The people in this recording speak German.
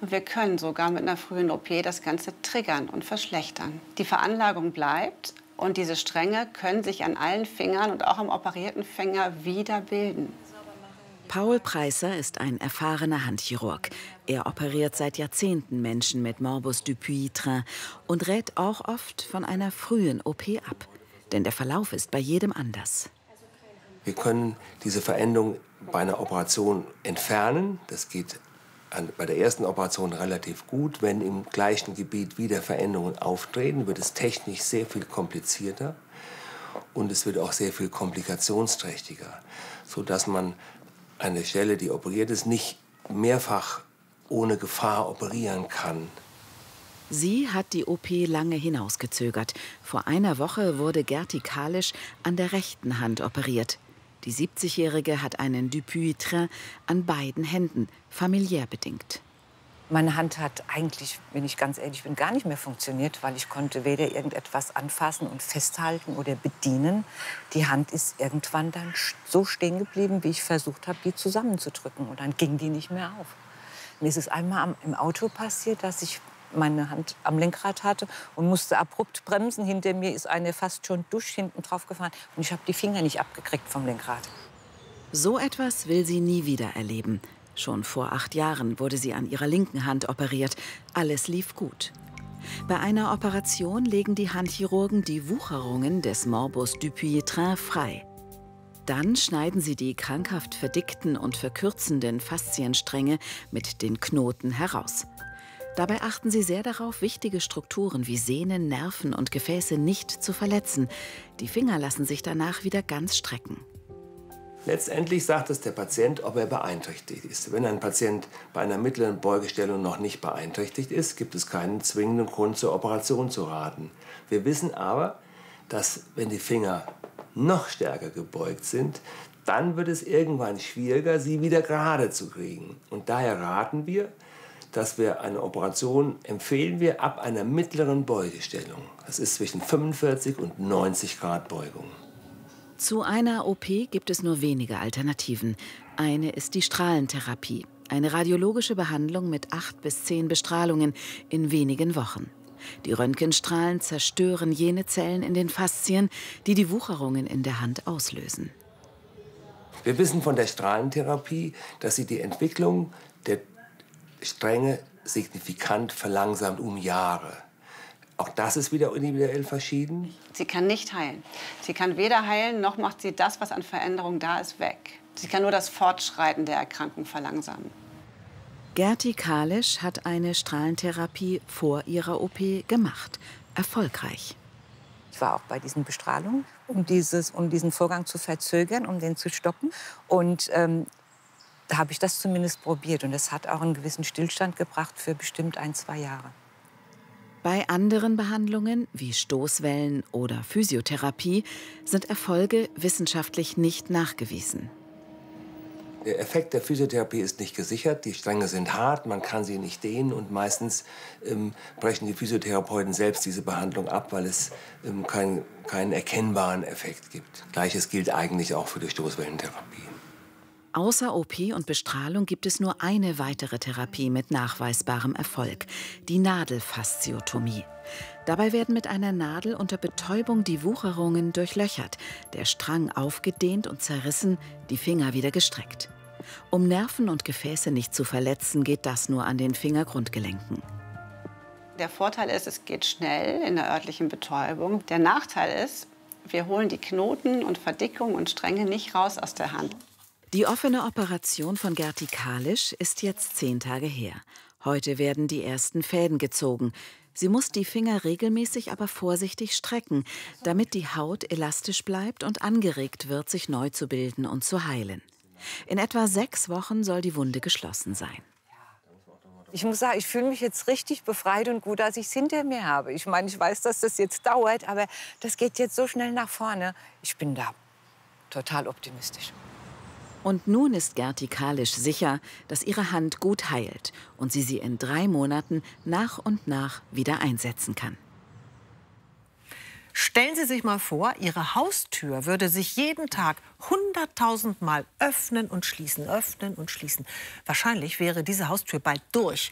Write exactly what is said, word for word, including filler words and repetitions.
Und wir können sogar mit einer frühen O P das Ganze triggern und verschlechtern. Die Veranlagung bleibt und diese Stränge können sich an allen Fingern und auch am operierten Finger wieder bilden. Paul Preisser ist ein erfahrener Handchirurg. Er operiert seit Jahrzehnten Menschen mit Morbus Dupuytren und rät auch oft von einer frühen O P ab. Denn der Verlauf ist bei jedem anders. Wir können diese Veränderung bei einer Operation entfernen. Das geht an, bei der ersten Operation relativ gut. Wenn im gleichen Gebiet wieder Veränderungen auftreten, wird es technisch sehr viel komplizierter. Und es wird auch sehr viel komplikationsträchtiger, sodass man eine Stelle, die operiert ist, nicht mehrfach ohne Gefahr operieren kann. Sie hat die O P lange hinausgezögert. Vor einer Woche wurde Gerti Kalisch an der rechten Hand operiert. Die siebzigjährige hat einen Dupuytren an beiden Händen, familiär bedingt. Meine Hand hat eigentlich, wenn ich ganz ehrlich bin, gar nicht mehr funktioniert, weil ich konnte weder irgendetwas anfassen und festhalten oder bedienen. Die Hand ist irgendwann dann so stehen geblieben, wie ich versucht habe, die zusammenzudrücken. Und dann ging die nicht mehr auf. Mir ist es einmal am, im Auto passiert, dass ich meine Hand am Lenkrad hatte und musste abrupt bremsen. Hinter mir ist eine fast schon Dusch hinten drauf gefahren. Und ich habe die Finger nicht abgekriegt vom Lenkrad. So etwas will sie nie wieder erleben. Schon vor acht Jahren wurde sie an ihrer linken Hand operiert. Alles lief gut. Bei einer Operation legen die Handchirurgen die Wucherungen des Morbus Dupuytren frei. Dann schneiden sie die krankhaft verdickten und verkürzenden Faszienstränge mit den Knoten heraus. Dabei achten sie sehr darauf, wichtige Strukturen wie Sehnen, Nerven und Gefäße nicht zu verletzen. Die Finger lassen sich danach wieder ganz strecken. Letztendlich sagt es der Patient, ob er beeinträchtigt ist. Wenn ein Patient bei einer mittleren Beugestellung noch nicht beeinträchtigt ist, gibt es keinen zwingenden Grund zur Operation zu raten. Wir wissen aber, dass wenn die Finger noch stärker gebeugt sind, dann wird es irgendwann schwieriger, sie wieder gerade zu kriegen. Und daher raten wir, dass wir eine Operation empfehlen wir ab einer mittleren Beugestellung. Das ist zwischen fünfundvierzig und neunzig Grad Beugung. Zu einer O P gibt es nur wenige Alternativen. Eine ist die Strahlentherapie, eine radiologische Behandlung mit acht bis zehn Bestrahlungen in wenigen Wochen. Die Röntgenstrahlen zerstören jene Zellen in den Faszien, die die Wucherungen in der Hand auslösen. Wir wissen von der Strahlentherapie, dass sie die Entwicklung der Stränge signifikant verlangsamt um Jahre. Auch das ist wieder individuell verschieden. Sie kann nicht heilen. Sie kann weder heilen, noch macht sie das, was an Veränderung da ist, weg. Sie kann nur das Fortschreiten der Erkrankung verlangsamen. Gerti Kalisch hat eine Strahlentherapie vor ihrer O P gemacht. Erfolgreich. Ich war auch bei diesen Bestrahlungen, um, dieses, um diesen Vorgang zu verzögern, um den zu stoppen. Und ähm, da habe ich das zumindest probiert. Und das hat auch einen gewissen Stillstand gebracht für bestimmt ein, zwei Jahre. Bei anderen Behandlungen, wie Stoßwellen oder Physiotherapie, sind Erfolge wissenschaftlich nicht nachgewiesen. Der Effekt der Physiotherapie ist nicht gesichert. Die Stränge sind hart, man kann sie nicht dehnen. Und meistens ähm, brechen die Physiotherapeuten selbst diese Behandlung ab, weil es ähm, kein, keinen erkennbaren Effekt gibt. Gleiches gilt eigentlich auch für die Stoßwellentherapie. Außer O P und Bestrahlung gibt es nur eine weitere Therapie mit nachweisbarem Erfolg, die Nadelfasziotomie. Dabei werden mit einer Nadel unter Betäubung die Wucherungen durchlöchert, der Strang aufgedehnt und zerrissen, die Finger wieder gestreckt. Um Nerven und Gefäße nicht zu verletzen, geht das nur an den Fingergrundgelenken. Der Vorteil ist, es geht schnell in der örtlichen Betäubung. Der Nachteil ist, wir holen die Knoten und Verdickungen und Stränge nicht raus aus der Hand. Die offene Operation von Gerti Kalisch ist jetzt zehn Tage her. Heute werden die ersten Fäden gezogen. Sie muss die Finger regelmäßig, aber vorsichtig strecken, damit die Haut elastisch bleibt und angeregt wird, sich neu zu bilden und zu heilen. In etwa sechs Wochen soll die Wunde geschlossen sein. Ich muss sagen, ich fühle mich jetzt richtig befreit und gut, dass ich es hinter mir habe. Ich meine, ich weiß, dass das jetzt dauert, aber das geht jetzt so schnell nach vorne. Ich bin da total optimistisch. Und nun ist Gerti Kalisch sicher, dass ihre Hand gut heilt und sie sie in drei Monaten nach und nach wieder einsetzen kann. Stellen Sie sich mal vor, Ihre Haustür würde sich jeden Tag hunderttausend Mal öffnen und schließen, öffnen und schließen. Wahrscheinlich wäre diese Haustür bald durch.